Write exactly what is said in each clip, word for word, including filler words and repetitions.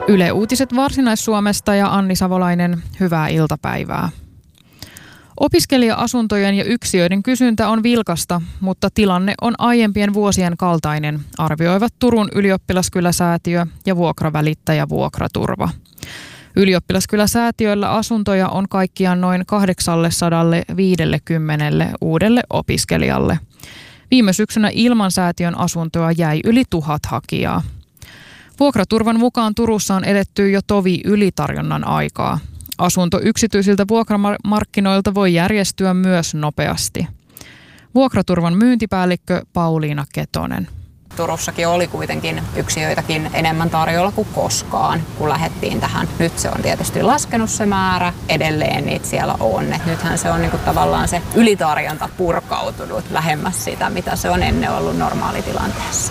Yle Uutiset Varsinais-Suomesta ja Anni Savolainen, hyvää iltapäivää. Opiskelija-asuntojen ja yksiöiden kysyntä on vilkasta, mutta tilanne on aiempien vuosien kaltainen, arvioivat Turun ylioppilaskyläsäätiö ja vuokravälittäjä Vuokraturva. Ylioppilaskyläsäätiöllä asuntoja on kaikkiaan noin kahdeksansataaviisikymmentä uudelle opiskelijalle. Viime syksynä ilman säätiön asuntoa jäi yli tuhat hakijaa. Vuokraturvan mukaan Turussa on eletty jo tovi ylitarjonnan aikaa. Asunto yksityisiltä vuokramarkkinoilta voi järjestyä myös nopeasti. Vuokraturvan myyntipäällikkö Pauliina Ketonen. Turussakin oli kuitenkin yksiöitäkin enemmän tarjolla kuin koskaan, kun lähdettiin tähän. Nyt se on tietysti laskenut se määrä, edelleen niitä siellä on. Et nythän se on niinku tavallaan se ylitarjonta purkautunut lähemmäs sitä, mitä se on ennen ollut normaalitilanteessa.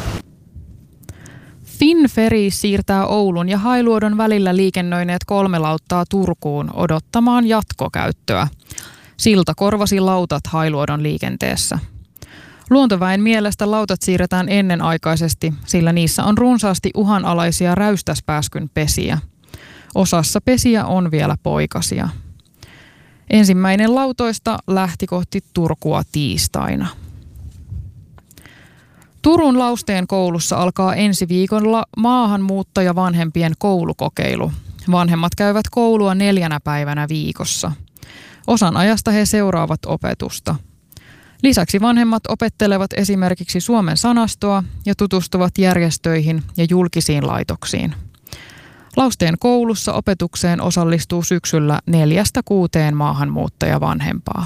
Finferry siirtää Oulun ja Hailuodon välillä liikennöineet kolme lauttaa Turkuun odottamaan jatkokäyttöä. Silta korvasi lautat Hailuodon liikenteessä. Luontoväen mielestä lautat siirretään ennenaikaisesti, sillä niissä on runsaasti uhanalaisia räystäspääskyn pesiä. Osassa pesiä on vielä poikasia. Ensimmäinen lautoista lähti kohti Turkua tiistaina. Turun Lausteen koulussa alkaa ensi viikolla maahanmuuttajavanhempien koulukokeilu. Vanhemmat käyvät koulua neljänä päivänä viikossa. Osan ajasta he seuraavat opetusta. Lisäksi vanhemmat opettelevat esimerkiksi suomen sanastoa ja tutustuvat järjestöihin ja julkisiin laitoksiin. Lausteen koulussa opetukseen osallistuu syksyllä neljästä kuuteen maahanmuuttajavanhempaa.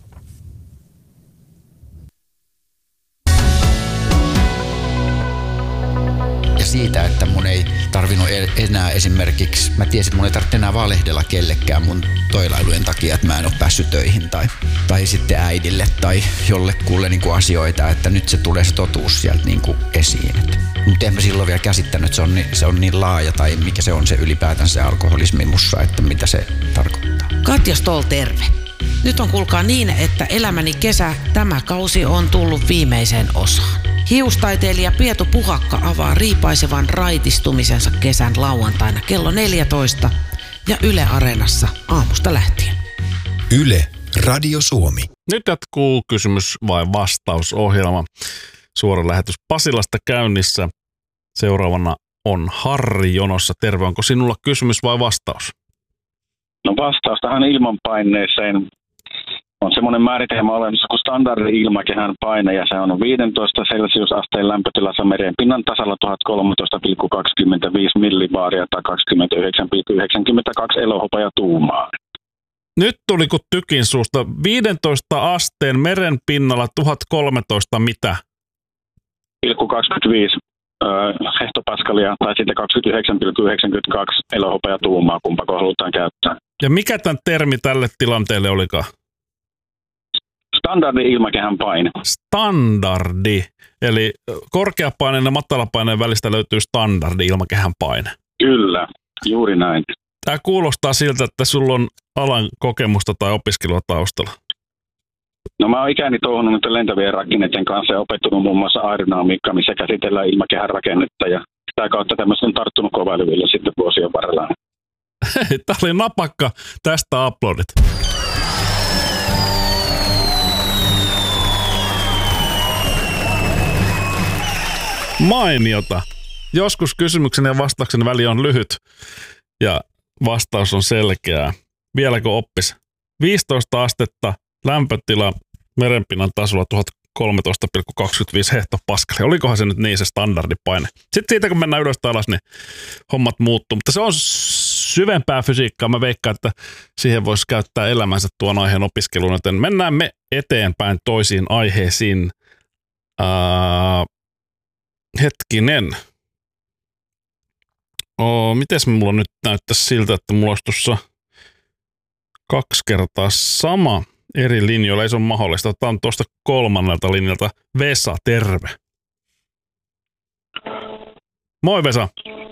Ja siitä, että mun ei tarvinnut enää esimerkiksi, mä tiesin, että mun ei tarvitse enää valehdella kellekään mun toilailujen takia, että mä en ole päässyt töihin tai, tai sitten äidille tai jollekulle niin kuin asioita, että nyt se tulee se totuus sieltä niin kuin esiin. Mutta en mä silloin vielä käsittänyt, että se on, niin, se on niin laaja tai mikä se on se ylipäätään se alkoholismi mussa, että mitä se tarkoittaa. Katja Stoll, terve. Nyt on kuulkaa niin, että elämäni kesä, tämä kausi on tullut viimeiseen osaan. Hiustaiteilija Pietu Puhakka avaa riipaisevan raitistumisensa kesän lauantaina kello neljätoista ja Yle Areenassa aamusta lähtien. Yle Radio Suomi. Nyt jatkuu kysymys vai vastausohjelma. Suora lähetys Pasilasta käynnissä. Seuraavana on Harri jonossa. Terve, onko sinulla kysymys vai vastaus? No vastaus tähän ilmanpaineeseen on semmoinen määritelmä olemassa kuin standardi-ilmakehän paine, ja se on viisitoista celsiusasteen lämpötilassa merenpinnan tasalla tuhatkolmetoista pilkku kaksikymmentäviisi millibaaria tai kaksikymmentäyhdeksän pilkku yhdeksänkymmentäkaksi elohopea-tuumaa. Nyt tuli kun tykin suusta. viisitoista asteen merenpinnalla tuhatkolmetoista mitä? pilkku kaksikymmentäviisi öö, hehtopaskalia tai sitten kaksikymmentäyhdeksän pilkku yhdeksänkymmentäkaksi elohopea-tuumaa, kumpako halutaan käyttää. Ja mikä tämän termi tälle tilanteelle olikaan? Standardi-ilmakehän paine. Standardi. Eli korkeapaineen ja matalapaineen välistä löytyy standardi-ilmakehän paine. Kyllä, juuri näin. Tämä kuulostaa siltä, että sulla on alan kokemusta tai opiskelua taustalla. No mä oon ikäni touhunut nyt lentävien rakenneiden kanssa ja opettunut muun muassa aerodynamiikkaa, missä käsitellään ilmakehän rakennetta. Ja sitä kautta tämmöistä on tarttunut kovalyville sitten vuosien varrella. Tämä oli napakka. Tästä aplodit. Mainiota. Joskus kysymyksen ja vastauksen väli on lyhyt ja vastaus on selkeää. Vieläkö oppis? viisitoista astetta, lämpötila, merenpinnan tasolla tuhatkolmetoista pilkku kaksikymmentäviisi hehtopaskalia. Olikohan se nyt niin se standardipaine? Sitten siitä kun mennään ylös tai alas, niin hommat muuttuu. Mutta se on syvempää fysiikkaa. Mä veikkaan, että siihen voisi käyttää elämänsä tuon aiheen opiskeluun. Joten mennään me eteenpäin toisiin aiheisiin. Ää, hetkinen. Oo, mites mulla nyt näyttäisi siltä, että mulla olisi tuossa kaksi kertaa sama eri linjoilla. Ei se ole mahdollista. Otetaan tuosta kolmannelta linjalta. Vesa, terve. Moi Vesa.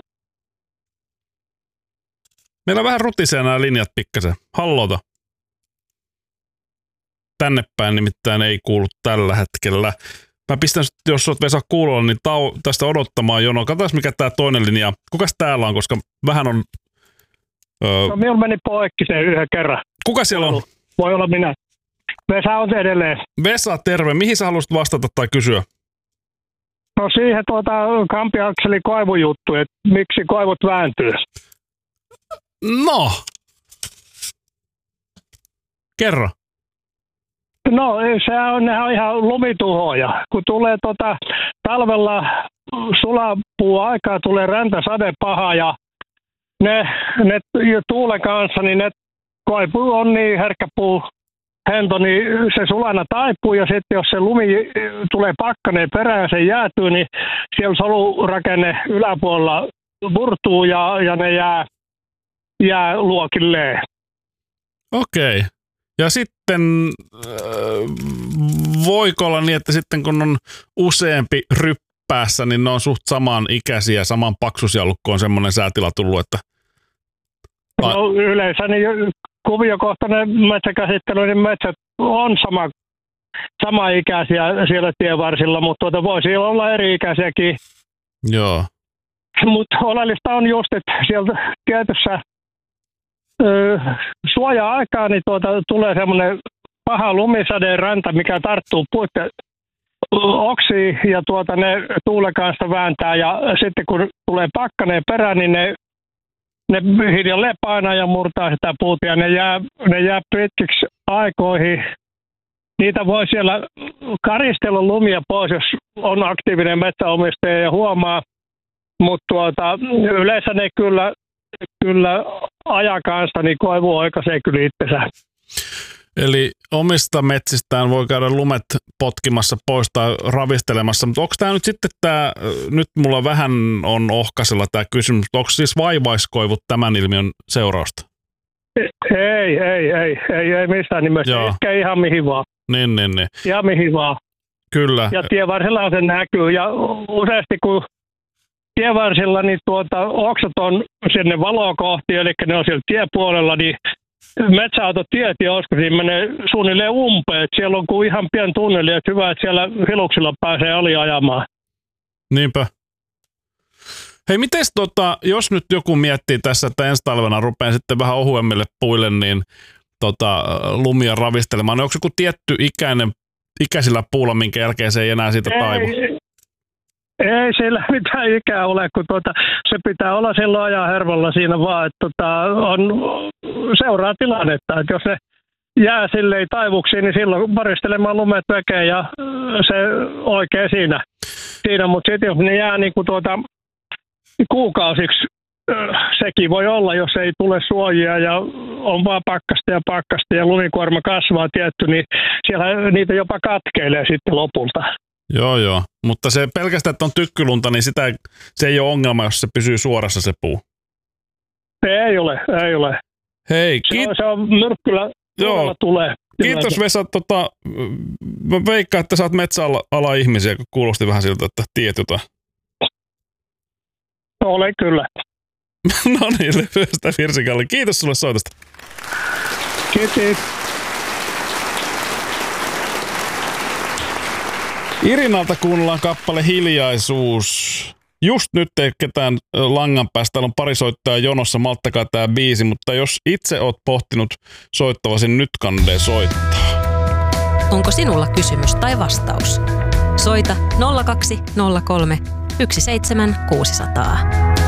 Meillä vähän rutisee nämä linjat pikkasen. Hallota. Tänne päin nimittäin ei kuulu tällä hetkellä. Mä pistän, jos oot Vesa kuulolla, niin tau, tästä odottamaan jonoa. Katsotaan, mikä tää toinen linja. Kukas täällä on, koska vähän on... Öö... No minulla meni poikki se yhden kerran. Kuka siellä on? Voi olla minä. Vesa on edelleen. Vesa, terve. Mihin sä haluaisit vastata tai kysyä? No siihen tuota Kampiakselin koivujuttu, että miksi koivut vääntyy. No. Kerro. No se on, nehän on ihan lumituhoja. Kun tulee tota, talvella sulapuu aikaa, tulee räntäsade paha ja ne, ne tuulen kanssa, niin ne koivu on niin herkkä puu hento, niin se sulana taipuu ja sitten jos se lumi tulee pakkaneen perään ja se jäätyy, niin siellä solurakenne yläpuolella murtuu ja, ja ne jää, jää luokilleen. Okei. Okay. Ja sitten äh, voiko olla niin, että sitten kun on useampi ryppäässä, niin ne on suht saman ikäisiä, saman paksuisia, kun on semmoinen säätila tullut, että... No yleensä niin kuviokohtainen metsäkäsittely, niin metsät on sama, sama ikäisiä siellä tienvarsilla, mutta tuota voisi olla eri ikäisiäkin. Joo. Mutta oleellista on just, että sieltä tietyssä Öö, suoja-aikaa niin tuota, tulee semmoinen paha lumisadeen räntä, mikä tarttuu puitten oksiin ja tuota, ne tuulen kanssa vääntää ja sitten kun tulee pakkaneen perään, niin ne, ne hiljalleen painaa ja murtaa sitä puuta ja ne jää, ne jää pitkiksi aikoihin. Niitä voi siellä karistella lumia pois, jos on aktiivinen metsäomistaja ja huomaa, mutta tuota, yleensä ne kyllä Kyllä ajan kanssa, niin koivu oikaisee kyllä itsensä. Eli omista metsistään voi käydä lumet potkimassa pois tai ravistelemassa, mutta onko tämä nyt sitten tämä, nyt mulla vähän on ohkaisella tämä kysymys, onko siis vaivaiskoivut tämän ilmiön seurausta? Ei, ei, ei, ei, ei missään nimessä, ehkä ihan mihin vaan. Niin, niin, niin. Ihan mihin vaan. Kyllä. Ja tienvarsilla se näkyy ja useasti kun tienvarsilla niin tuota, oksat on sinne valoa kohti, eli ne on siellä tiepuolella, niin metsäautotiet joskus niin menee suunnilleen umpeen. Siellä on kuin ihan pieni tunneli, että hyvä, että siellä hiluksilla pääsee aliajamaan. Niinpä. Hei, mites tota, jos nyt joku miettii tässä, että ensi talvena rupeaa sitten vähän ohuemmille puille, niin tota, lumia ravistelemaan, niin onko joku tietty ikäinen, ikäisillä puulla, minkä jälkeen se ei enää siitä taivu? Ei. Ei sillä mitään ikää ole, kun tuota, se pitää olla silloin ajan hermolla siinä vaan, että tuota, on, seuraa tilannetta. Että jos ne jää silleen taivuksiin, niin silloin paristelemaan lumet vekeen ja se oikein siinä. siinä. Mutta sitten jos ne jää niin kuin tuota, kuukausiksi, sekin voi olla, jos ei tule suojia ja on vaan pakkasta ja pakkasta ja lumikuorma kasvaa tietty, niin siellä niitä jopa katkeilee sitten lopulta. Joo, joo. Mutta se pelkästään, että on tykkylunta, niin sitä, se ei ole ongelma, jos se pysyy suorassa se puu. Ei ole, ei ole. Hei, kiit... se, on, se on myrkkyllä, joo. Tulee. Kiitos Vesa. Tota, mä veikkaan, että sä oot metsäala ihmisiä, kun kuulosti vähän siltä, että tiedät jotain. Olen kyllä. No niin, lyhyestä Virsikalle. Kiitos sulle soitosta. Kiitos. Irinalta kuunnellaan kappale Hiljaisuus. Just nyt ei ketään langan päästä. Täällä on pari soittajaa jonossa, malttakaa tää biisi, mutta jos itse oot pohtinut soittavasi, nyt kannattaa soittaa. Onko sinulla kysymys tai vastaus? Soita nolla kaksi nolla kolme yksi seitsemän kuusi nolla nolla.